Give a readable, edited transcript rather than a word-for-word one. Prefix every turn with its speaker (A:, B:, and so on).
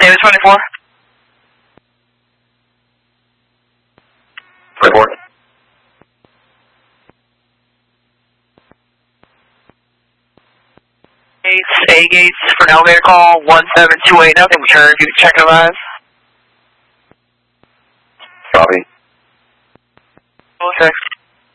A: Davis 24.
B: Report.
A: A gates for an elevator call 1728. Nothing. Return. You can check it live.
B: Copy.
A: Oh, 6.